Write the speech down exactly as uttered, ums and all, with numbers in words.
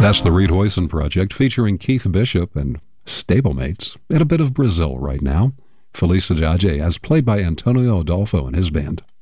That's the Reed Hoyson Project, featuring Keith Bishop and stablemates in a bit of Brazil right now. Feliz Cidade, as played by Antonio Adolfo and his band.